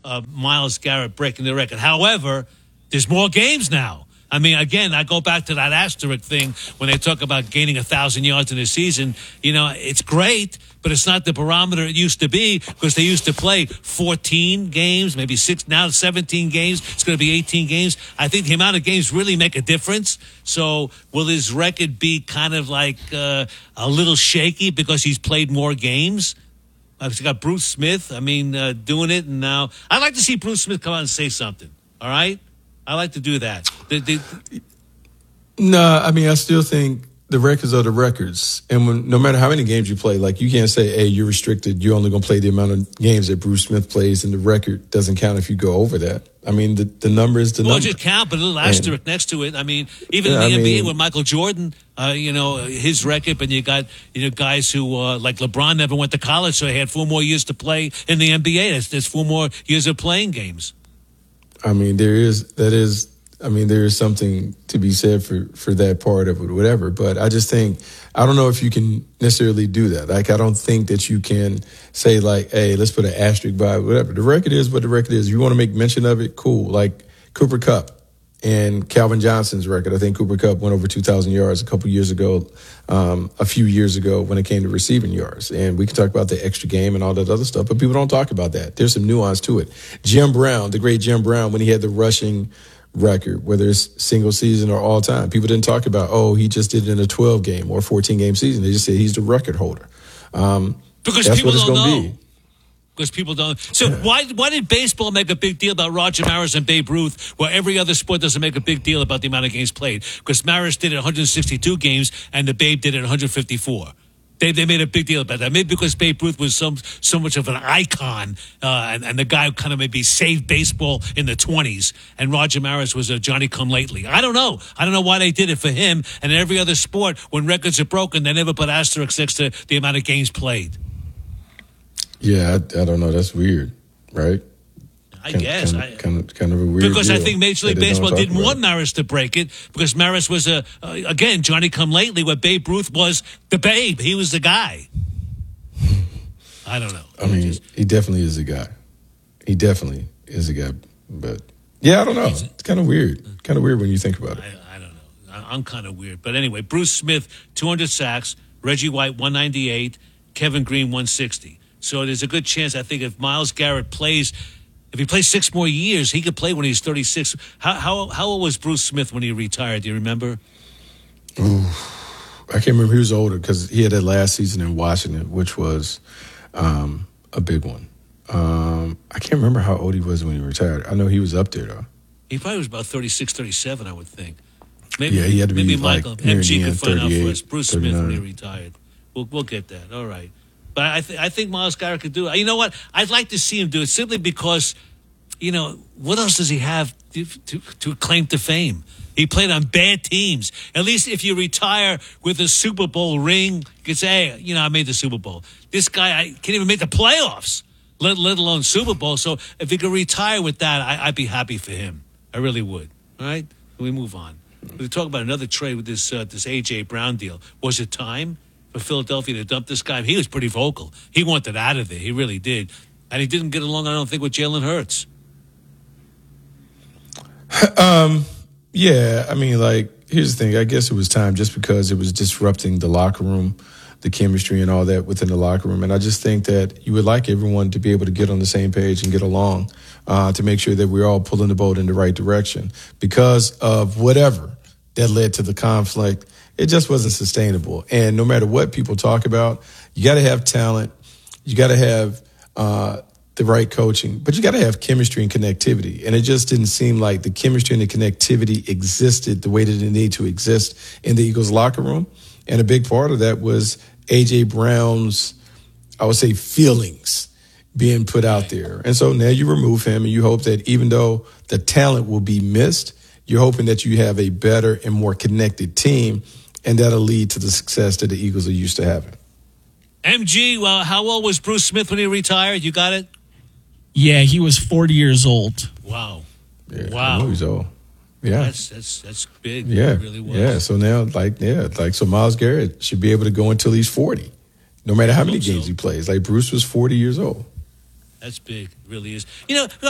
Myles Garrett breaking the record. However, there's more games now. I mean, again, I go back to that asterisk thing when they talk about gaining 1,000 yards in a season. You know, it's great, but it's not the barometer it used to be because they used to play 14 games, maybe 6, now 17 games. It's going to be 18 games. I think the amount of games really make a difference. So will his record be kind of like a little shaky because he's played more games? I've got Bruce Smith, doing it. And now I'd like to see Bruce Smith come out and say something. All right? I like to do that. No, I still think the records are the records. And no matter how many games you play, like you can't say, hey, you're restricted. You're only going to play the amount of games that Bruce Smith plays, and the record doesn't count if you go over that. I mean, the number is the number. Well, just count, but a little asterisk next to it. I mean, even in the NBA with Michael Jordan, his record, but you got, guys who, like LeBron never went to college, so he had 4 more years to play in the NBA. There's 4 more years of playing games. There is something to be said for that part of it, whatever. But I just think, I don't know if you can necessarily do that. Like, I don't think that you can say, like, hey, let's put an asterisk by whatever. The record is what the record is. You want to make mention of it? Cool. Like Cooper Kupp and Calvin Johnson's record. I think Cooper Kupp went over 2,000 yards a few years ago when it came to receiving yards. And we can talk about the extra game and all that other stuff, but people don't talk about that. There's some nuance to it. Jim Brown, the great Jim Brown, when he had the rushing record, whether it's single season or all time, people didn't talk about, he just did it in a 12-game or 14-game season. They just said he's the record holder. Because that's people what it's don't going to know. be. Because people don't. So why did baseball make a big deal about Roger Maris and Babe Ruth, where every other sport doesn't make a big deal about the amount of games played? Because Maris did it 162 games and the Babe did it 154. They made a big deal about that. Maybe because Babe Ruth was so much of an icon, and the guy who kind of maybe saved baseball in the 20s, and Roger Maris was a Johnny-come-lately. I don't know. I don't know why they did it for him. And in every other sport, when records are broken, they never put asterisks next to the amount of games played. Yeah, I don't know. That's weird, right? I guess. Kind of a weird because deal I think Major League Baseball didn't want Maris to break it because Maris was, again, Johnny-come-lately, where Babe Ruth was the Babe. He was the guy. I don't know. He definitely is a guy. He definitely is a guy. But, yeah, I don't know. It's kind of weird. Kind of weird when you think about it. I don't know. I'm kind of weird. But anyway, Bruce Smith, 200 sacks. Reggie White, 198. Kevin Green, 160. So there's a good chance, I think, if Myles Garrett plays, if he plays 6 more years, he could play when he's 36. How old was Bruce Smith when he retired? Do you remember? Ooh, I can't remember. He was older because he had that last season in Washington, which was a big one. I can't remember how old he was when he retired. I know he was up there, though. He probably was about 36, 37, I would think. Maybe, yeah, he had to be maybe Michael, like MG could find out for us. Bruce 39. Smith when he retired. We'll get that. All right. But I think Myles Garrett could do it. You know what? I'd like to see him do it simply because, what else does he have to claim to fame? He played on bad teams. At least if you retire with a Super Bowl ring, you can say, hey, I made the Super Bowl. This guy, I can't even make the playoffs, let alone Super Bowl. So if he could retire with that, I'd be happy for him. I really would. All right? We move on. We talk about another trade with this A.J. Brown deal. Was it time for Philadelphia to dump this guy? He was pretty vocal. He wanted out of there. He really did. And he didn't get along, I don't think, with Jalen Hurts. Yeah, here's the thing. I guess it was time just because it was disrupting the locker room, the chemistry and all that within the locker room. And I just think that you would like everyone to be able to get on the same page and get along to make sure that we're all pulling the boat in the right direction. Because of whatever that led to the conflict, it just wasn't sustainable. And no matter what people talk about, you got to have talent. You got to have the right coaching, but you got to have chemistry and connectivity. And it just didn't seem like the chemistry and the connectivity existed the way that it needed to exist in the Eagles locker room. And a big part of that was A.J. Brown's, I would say, feelings being put out there. And so now you remove him and you hope that even though the talent will be missed, you're hoping that you have a better and more connected team, and that'll lead to the success that the Eagles are used to having. MG, well, how old was Bruce Smith when he retired? You got it? Yeah, he was 40 years old. Wow. Yeah, wow. I know he's old. Yeah. That's big. Yeah. It really was. Yeah. So now, so Myles Garrett should be able to go until he's 40, no matter how many games he plays. Like Bruce was 40 years old. That's big. It really is.